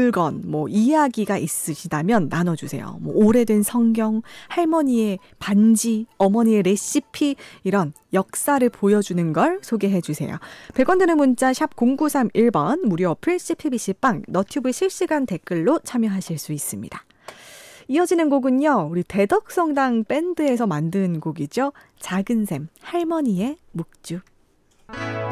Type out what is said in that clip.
물건, 뭐 이야기가 있으시다면 나눠주세요. 뭐 오래된 성경, 할머니의 반지, 어머니의 레시피 이런 역사를 보여주는 걸 소개해 주세요. 100원 드는 문자 샵 0931번 무료 어플 CPBC빵 너튜브 실시간 댓글로 참여하실 수 있습니다. 이어지는 곡은요. 우리 대덕성당 밴드에서 만든 곡이죠. 작은 샘 할머니의 묵주.